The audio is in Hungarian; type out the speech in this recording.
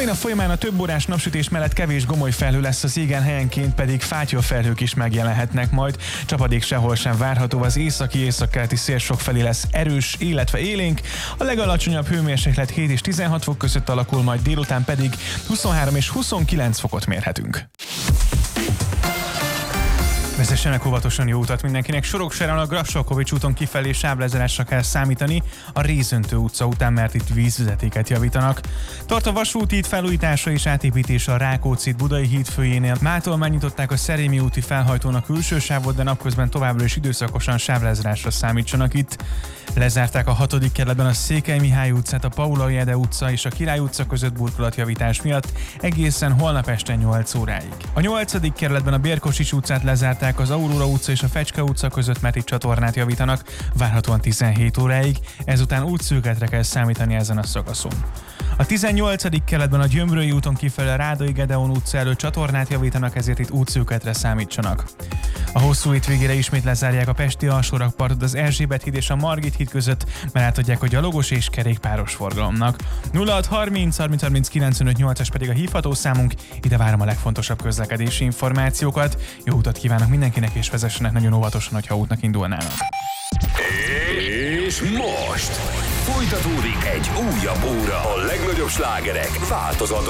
mai nap folyamán a több órás napsütés mellett kevés gomoly felhő lesz az égen, helyenként pedig fátyolfelhők is megjelenhetnek majd. Csapadék sehol sem várható, az északi-északkeleti szél sokfelé lesz erős, illetve élénk. A legalacsonyabb hőmérséklet 7 és 16 fok között alakul, majd délután pedig 23 és 29 fokot mérhetünk. Vezessenek óvatosan, jó utat mindenkinek. Soroksáron a Grassalkovich úton kifelé sáblezárásra kell számítani a Rézöntő utca után, mert itt vízvezetéket javítanak. Tart a vasúti híd felújítása és átépítése a Rákóczi híd Budai híd főjénél. Mától megnyitották a Szerémi úti felhajtónak külső sávot, de napközben továbbra is időszakosan sáblezárásra számítsanak itt. Lezárták a 6. kerületben a Székely Mihály utcát, a Paula Ede utca és a Király utca között burkolatjavítás miatt egészen holnap este 8 óráig. A 8. kerületben a Bérkosics utcát lezárták az Aurora utca és a Fecske utca között, mert itt csatornát javítanak, várhatóan 17 óráig, ezután útszűketre kell számítani ezen a szakaszon. A 18. kerületben a Gyömrői úton kifelé a Rádai Gedeon utca előtt csatornát javítanak, ezért itt útszűketre számítsanak. A hosszú hét végére ismét lezárják a pesti alsórakpartot az Erzsébet híd és a Margit híd között, mert átadják a gyalogos és kerékpáros forgalomnak. 0630 30 30 95 8-as pedig a hívható számunk, ide várom a legfontosabb közlekedési információkat. Jó utat kívánok mindenkinek, és vezessenek nagyon óvatosan, hogyha útnak indulnának. És most folytatódik egy újabb óra a legnagyobb slágerek változatos